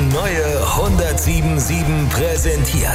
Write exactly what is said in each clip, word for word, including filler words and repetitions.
neue hundertsieben Komma sieben präsentiert.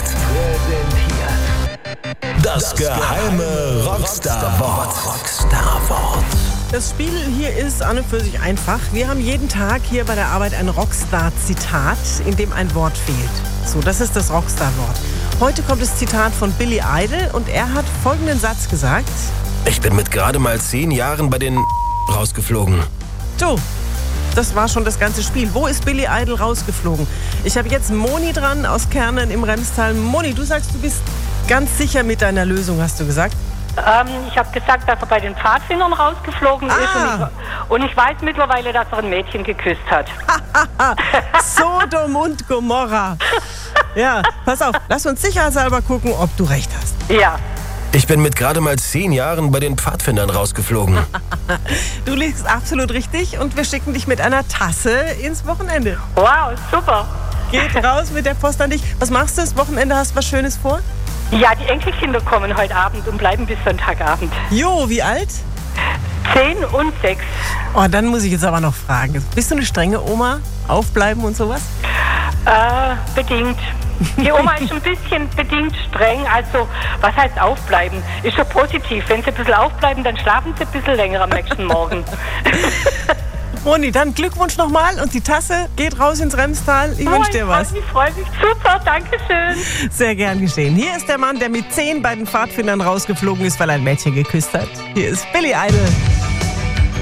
Das geheime Rockstar-Wort. Rockstar-Wort. Das Spiel hier ist an und für sich einfach. Wir haben jeden Tag hier bei der Arbeit ein Rockstar-Zitat, in dem ein Wort fehlt. So, das ist das Rockstar-Wort. Heute kommt das Zitat von Billy Idol und er hat folgenden Satz gesagt. Ich bin mit gerade mal zehn Jahren bei den rausgeflogen. So, das war schon das ganze Spiel. Wo ist Billy Idol rausgeflogen? Ich habe jetzt Moni dran aus Kernen im Remstal. Moni, du sagst, du bist ganz sicher mit deiner Lösung, hast du gesagt? Ähm, ich habe gesagt, dass er bei den Pfadfindern rausgeflogen Ah. ist. Und ich, und ich weiß mittlerweile, dass er ein Mädchen geküsst hat. Sodom und Gomorra. Ja, pass auf, lass uns sicherheitshalber gucken, ob du recht hast. Ja. Ich bin mit gerade mal zehn Jahren bei den Pfadfindern rausgeflogen. Du liegst absolut richtig und wir schicken dich mit einer Tasse ins Wochenende. Wow, super. Geht raus mit der Post an dich. Was machst du das Wochenende? Hast du was Schönes vor? Ja, die Enkelkinder kommen heute Abend und bleiben bis Sonntagabend. Jo, wie alt? Zehn und sechs. Oh, dann muss ich jetzt aber noch fragen. Bist du eine strenge Oma? Aufbleiben und sowas? Äh, bedingt. Die Oma ist ein bisschen bedingt streng. Also, was heißt aufbleiben? Ist schon positiv. Wenn sie ein bisschen aufbleiben, dann schlafen sie ein bisschen länger am nächsten Morgen. Moni, dann Glückwunsch nochmal und die Tasse geht raus ins Remstal. Ich Oh, wünsche dir was. Ich freue mich. Super, danke schön. Sehr gern geschehen. Hier ist der Mann, der mit zehn bei den Pfadfindern rausgeflogen ist, weil er ein Mädchen geküsst hat. Hier ist Billy Idol.